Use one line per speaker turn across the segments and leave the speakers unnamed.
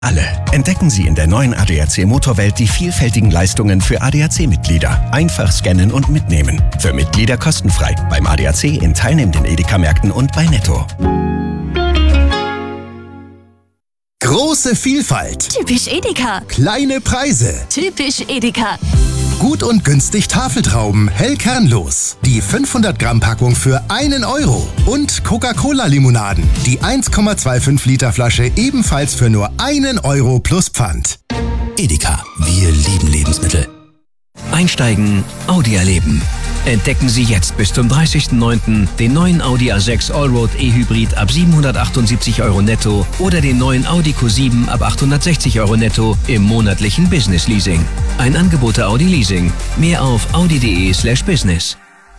Alle. Entdecken Sie in der neuen ADAC Motorwelt die vielfältigen Leistungen für ADAC-Mitglieder. Einfach scannen und mitnehmen. Für Mitglieder kostenfrei. Beim ADAC in teilnehmenden Edeka-Märkten und bei Netto.
Große Vielfalt.
Typisch Edeka.
Kleine Preise.
Typisch Edeka.
Gut und günstig Tafeltrauben, hell kernlos. Die 500-Gramm-Packung für 1 Euro. Und Coca-Cola-Limonaden. Die 1,25 Liter Flasche ebenfalls für nur 1 Euro plus Pfand.
Edeka, wir lieben Lebensmittel. Einsteigen, Audi erleben. Entdecken Sie jetzt bis zum 30.09. den neuen Audi A6 Allroad E-Hybrid ab 778 Euro netto oder den neuen Audi Q7 ab 860 Euro netto im monatlichen Business Leasing. Ein Angebot der Audi Leasing. Mehr auf audi.de/business.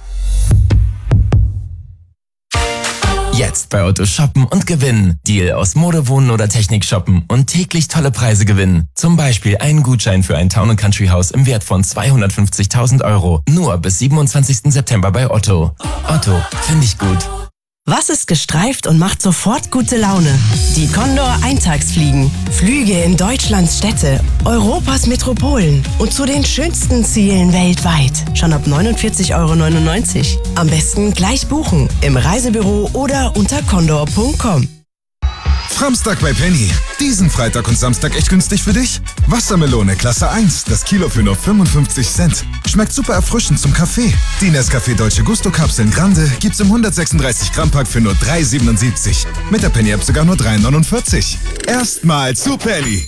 Jetzt bei Otto shoppen und gewinnen. Deal aus Mode, Wohnen oder Technik shoppen und täglich tolle Preise gewinnen. Zum Beispiel einen Gutschein für ein Town & Country Haus im Wert von 250.000 Euro. Nur bis 27. September bei Otto. Otto, finde ich gut.
Was ist gestreift und macht sofort gute Laune? Die Condor Eintagsfliegen. Flüge in Deutschlands Städte, Europas Metropolen und zu den schönsten Zielen weltweit. Schon ab 49,99 Euro. Am besten gleich buchen im Reisebüro oder unter condor.com.
Samstag bei Penny. Diesen Freitag und Samstag echt günstig für dich? Wassermelone Klasse 1, das Kilo für nur 55 Cent. Schmeckt super erfrischend zum Kaffee. Die Nescafé Dolce Gusto Kapseln Grande gibt's im 136 Gramm Pack für nur 3,77. Mit der Penny App sogar nur 3,49. Erstmal zu Penny.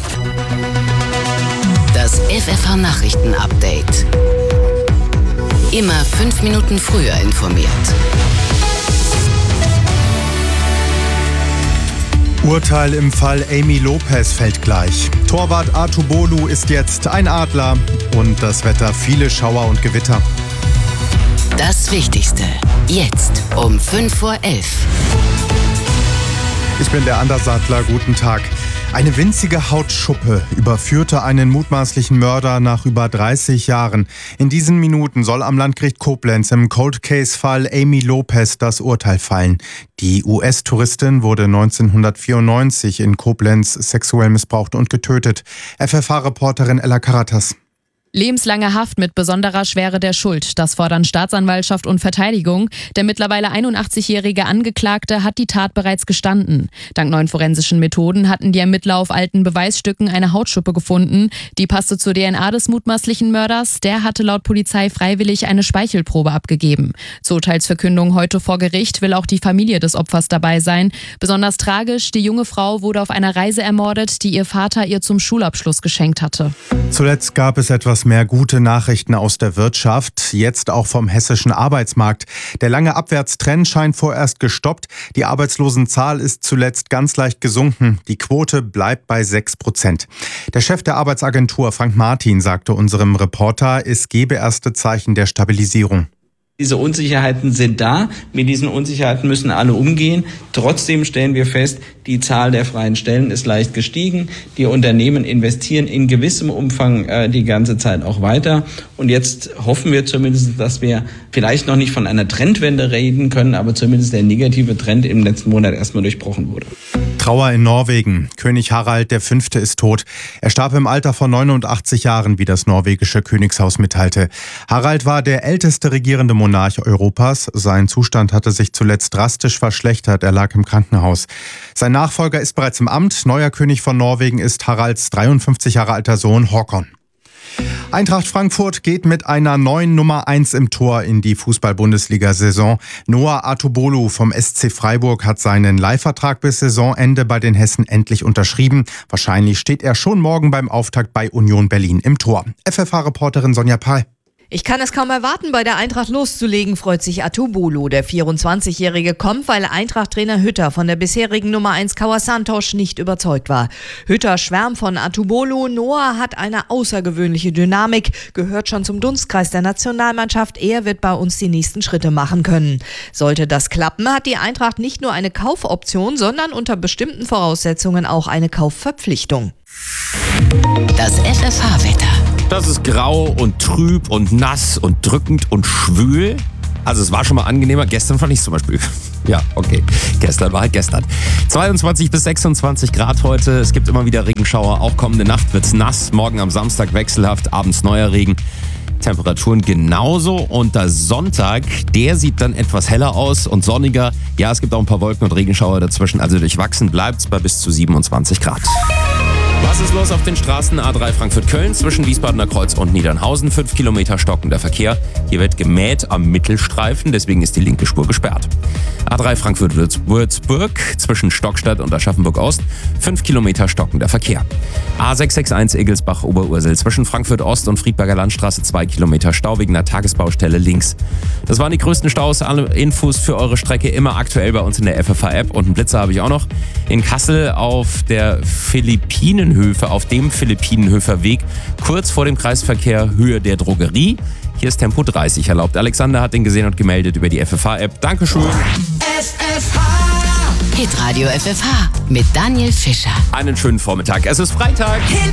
Das FFH Nachrichten Update. Immer 5 Minuten früher informiert.
Urteil im Fall Amy Lopez fällt gleich. Torwart Atubolu ist jetzt ein Adler und das Wetter viele Schauer und Gewitter.
Das Wichtigste jetzt um 5:11 Uhr.
Ich bin der Andersattler, guten Tag. Eine winzige Hautschuppe überführte einen mutmaßlichen Mörder nach über 30 Jahren. In diesen Minuten soll am Landgericht Koblenz im Cold-Case-Fall Amy Lopez das Urteil fallen. Die US-Touristin wurde 1994 in Koblenz sexuell missbraucht und getötet. FFH-Reporterin Ella Karatas.
Lebenslange Haft mit besonderer Schwere der Schuld. Das fordern Staatsanwaltschaft und Verteidigung. Der mittlerweile 81-jährige Angeklagte hat die Tat bereits gestanden. Dank neuen forensischen Methoden hatten die Ermittler auf alten Beweisstücken eine Hautschuppe gefunden. Die passte zur DNA des mutmaßlichen Mörders. Der hatte laut Polizei freiwillig eine Speichelprobe abgegeben. Zur Urteilsverkündung heute vor Gericht will auch die Familie des Opfers dabei sein. Besonders tragisch, die junge Frau wurde auf einer Reise ermordet, die ihr Vater ihr zum Schulabschluss geschenkt hatte.
Zuletzt gab es etwas mehr gute Nachrichten aus der Wirtschaft, jetzt auch vom hessischen Arbeitsmarkt. Der lange Abwärtstrend scheint vorerst gestoppt. Die Arbeitslosenzahl ist zuletzt ganz leicht gesunken. Die Quote bleibt bei 6%. Der Chef der Arbeitsagentur, Frank Martin, sagte unserem Reporter, es gebe erste Zeichen der Stabilisierung.
Diese Unsicherheiten sind da. Mit diesen Unsicherheiten müssen alle umgehen. Trotzdem stellen wir fest, die Zahl der freien Stellen ist leicht gestiegen. Die Unternehmen investieren in gewissem Umfang die ganze Zeit auch weiter. Und jetzt hoffen wir zumindest, dass wir vielleicht noch nicht von einer Trendwende reden können, aber zumindest der negative Trend im letzten Monat erstmal durchbrochen wurde.
Trauer in Norwegen. König Harald V. ist tot. Er starb im Alter von 89 Jahren, wie das norwegische Königshaus mitteilte. Harald war der älteste regierende Monarch Europas. Sein Zustand hatte sich zuletzt drastisch verschlechtert. Er lag im Krankenhaus. Sein Nachfolger ist bereits im Amt. Neuer König von Norwegen ist Haralds 53 Jahre alter Sohn Håkon. Eintracht Frankfurt geht mit einer neuen Nummer 1 im Tor in die Fußball-Bundesliga-Saison. Noah Atubolu vom SC Freiburg hat seinen Leihvertrag bis Saisonende bei den Hessen endlich unterschrieben. Wahrscheinlich steht er schon morgen beim Auftakt bei Union Berlin im Tor. FFH-Reporterin Sonja Pahl.
Ich kann es kaum erwarten, bei der Eintracht loszulegen, freut sich Atubolu. Der 24-Jährige kommt, weil Eintracht-Trainer Hütter von der bisherigen Nummer 1 Kauer Santos nicht überzeugt war. Hütter schwärmt von Atubolu. Noah hat eine außergewöhnliche Dynamik, gehört schon zum Dunstkreis der Nationalmannschaft. Er wird bei uns die nächsten Schritte machen können. Sollte das klappen, hat die Eintracht nicht nur eine Kaufoption, sondern unter bestimmten Voraussetzungen auch eine Kaufverpflichtung.
Das FFH-Wetter.
Das ist grau und trüb und nass und drückend und schwül. Also es war schon mal angenehmer. Gestern fand ich es zum Beispiel
Ja, okay. Gestern war halt gestern. 22 bis 26 Grad heute. Es gibt immer wieder Regenschauer. Auch kommende Nacht wird's nass. Morgen am Samstag wechselhaft. Abends neuer Regen. Temperaturen genauso. Und der Sonntag, der sieht dann etwas heller aus und sonniger. Ja, es gibt auch ein paar Wolken und Regenschauer dazwischen. Also durchwachsen bleibt's bei bis zu 27 Grad. Was ist los auf den Straßen? A3 Frankfurt-Köln zwischen Wiesbadener Kreuz und Niedernhausen. 5 Kilometer stockender Verkehr. Hier wird gemäht am Mittelstreifen, deswegen ist die linke Spur gesperrt. A3 Frankfurt-Würzburg zwischen Stockstadt und Aschaffenburg-Ost. 5 Kilometer stockender Verkehr. A661 Egelsbach-Oberursel zwischen Frankfurt-Ost und Friedberger Landstraße. 2 Kilometer Stau wegen einer Tagesbaustelle links. Das waren die größten Staus. Alle Infos für eure Strecke immer aktuell bei uns in der FFH-App. Und einen Blitzer habe ich auch noch. In Kassel auf der auf dem Philippinenhöfer Weg, kurz vor dem Kreisverkehr Höhe der Drogerie. Hier ist Tempo 30 erlaubt. Alexander hat den gesehen und gemeldet über die FFH-App. Dankeschön.
FFH! Hitradio FFH mit Daniel Fischer.
Einen schönen Vormittag. Es ist Freitag.
Hit